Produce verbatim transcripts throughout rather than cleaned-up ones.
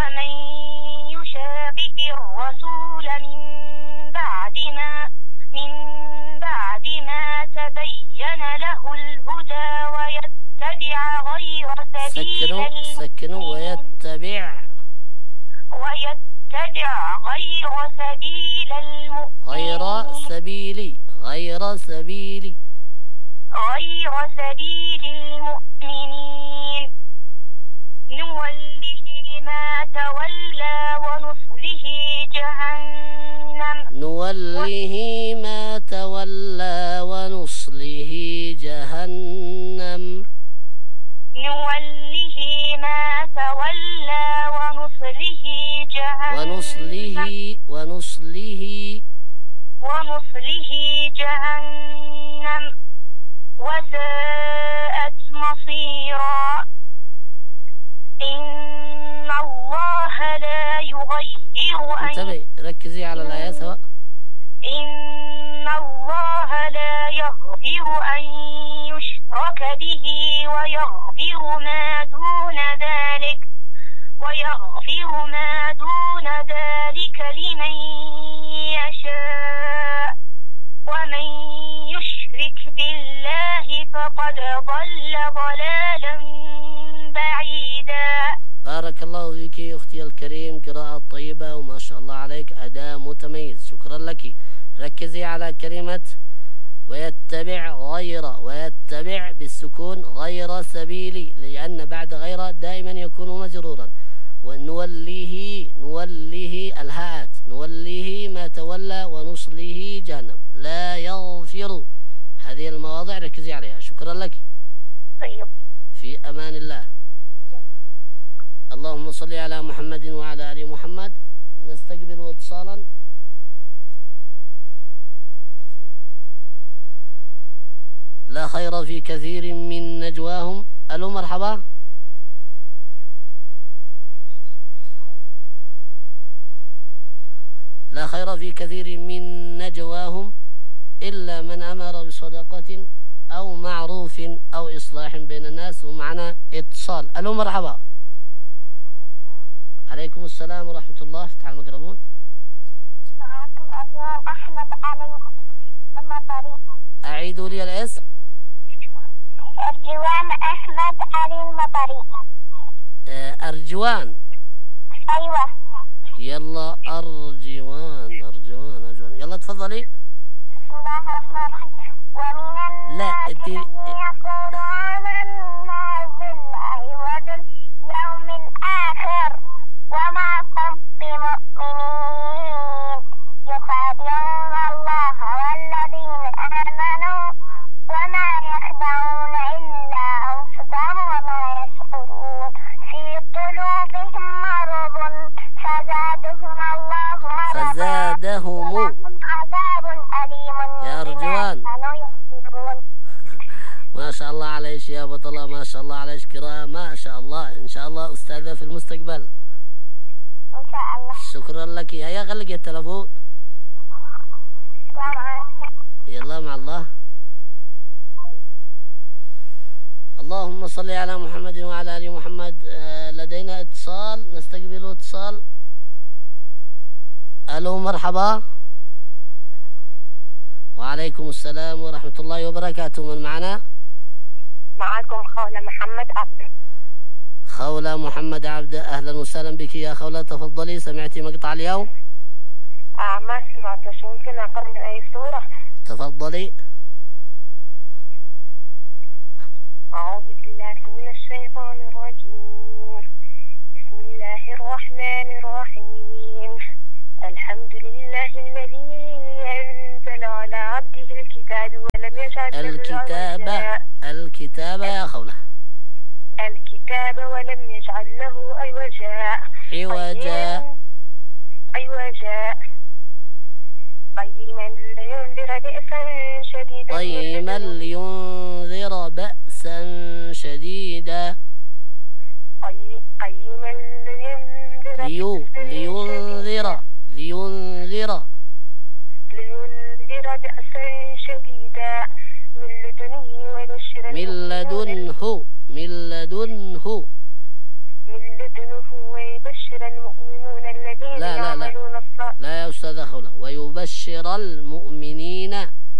ومن يشاقق الرسول من بعد ما من بعد ما تبين له الهدى ويتبع غير سبيل سكنوا سكنوا ويتبع ويتبع غير سبيل المؤمنين غير سبيل غير سبيل غير سبيل المؤمنين نوله ما تولى ونصله جهنم نوله ما تولى ونصله جهنم نوله ما تولى ونصله جهنم ونصله ونصله ونصله جهنم وساءت مصيرا إن الله لا يغير أن انتبه ركزي على الآيات سواء. إن الله لا يغفر أن يشرك به ويغفر ما دون ذلك ويغفر ما دون ذلك لمن يشاء ومن يشرك بالله فقد ضل ضلالا بعيدا. بارك الله فيك يا أختي الكريم، قراءة طيبة وما شاء الله عليك، أداء متميز، شكرا لك. ركزي على كلمة ويتبع غير، ويتبع بالسكون غير سبيلي، لأن بعد غير دائما يكون مجرورا. ونوليه نوليه الهاءات نوليه ما تولى ونصله جهنم لا يغفر. هذه المواضع ركزي عليها، شكرا لك. طيب في أمان الله. اللهم صل على محمد وعلى آل محمد. نستقبل اتصالا. لا خير في كثير من نجواهم. ألو مرحبا. لا خير في كثير من نجواهم إلا من أمر بصدقة أو معروف أو إصلاح بين الناس. ومعنا اتصال. ألو مرحبا. عليكم السلام ورحمة الله. افتح الميكروفون. معكم أرجوان أحمد علي المطري. أعيدوا لي الاسم. أرجوان أحمد علي المطري. أرجوان. أيوة. يلا أرجوان أرجوان أرجوان يلا تفضلي. بسم الله الرحمن الرحيم. ومن لا الناس انت من يقول آمنا بالله وباليوم الآخر وما هم بمؤمنين يخادعون الله والذين آمنوا وما يخدعون إلا أنفسهم وما يشعرون في قلوبهم مرض فزادهم الله مرضا فزادهم عذاب أليم يا أرجوان. ما شاء الله عليك يا بطلة، ما شاء الله عليك، قراءة ما شاء الله. إن شاء الله أستاذة في المستقبل إن شاء الله. شكرا لك. هيا غلق التلفون. يلا مع الله. اللهم صل على محمد وعلى آل محمد. آه لدينا اتصال، نستقبل اتصال. ألو مرحبا. وعليكم السلام ورحمة الله وبركاته. من معنا؟ معكم خولة محمد عبد. خولة محمد عبد، أهلا وسهلا بك يا خولة، تفضلي. سمعتي مقطع اليوم؟ آه ما سمعتش، ممكن أقرأ من أي سورة؟ تفضلي. أعوذ بالله من الشيطان الرجيم. بسم الله الرحمن الرحيم. الحمد لله الذي أنزل على عبده الكتاب ولم يجعل له الكتاب الكتاب يا خولة. الكتاب ولم يجعل له عوجا عوجا عوجا قيما لينذر بأسا شديدا قيما لينذر بأسا شديدا قيما لينذر ليو لينذر لينذر لينذر بأسا شديدا من لدنه ويبشر من لدنه من لدنه من لدنه ويبشر المؤمنون الذين لا لا لا يعملون الصالحات لا يا أستاذة خولة. ويبشر المؤمنين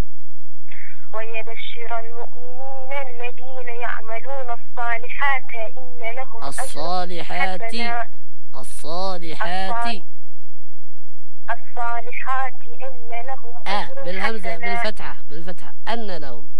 ويبشر المؤمنين الذين يعملون الصالحات إن لهم الصالحات أجرا حسنا الصالحات الصالحات إن لهم آه أجرا بالهمزة حسنا بالفتحة بالفتحة أن لهم.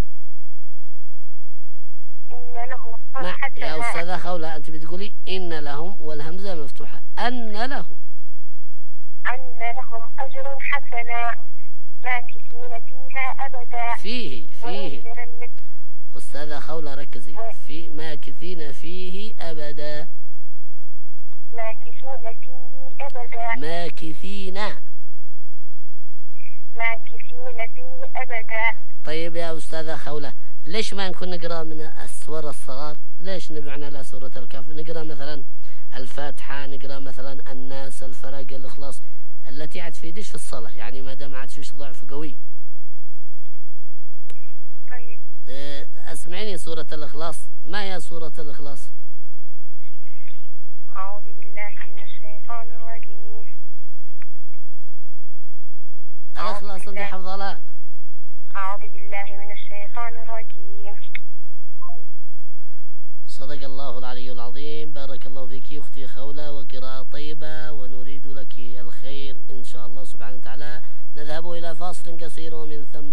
إن لهم ما حسنا. يا أستاذة خولة أنت بتقولي إن لهم والهمزة مفتوحة. أن لهم أن لهم أجرا حسنا ماكثين فيها أبدا. فيه فيه وأنذر الذين أستاذة خولة ركزي في ماكثين فيه أبدا. ماكثين فيه أبدا ماكثين ماكثين فيه أبدا. طيب يا أستاذة خولة ليش ما نكون نقرأ من السور الصغار؟ ليش نبعنا على سورة الكهف؟ نقرأ مثلا الفاتحة، نقرأ مثلا الناس، الفلق، الإخلاص، التي عاد تفيدش في الصلاة، يعني ما دام عاد فيش ضعف قوي. طيب اسمعيني سورة الإخلاص. ما هي سورة الإخلاص؟ أعوذ بالله من الشيطان الرجيم. الإخلاص أنت حافظة لها؟ أعوذ بالله من الشيطان الرجيم. صدق الله العلي العظيم. بارك الله فيك أختي خولة، وقراءة طيبة، ونريد لك الخير إن شاء الله سبحانه وتعالى. نذهب إلى فاصل قصير ومن ثم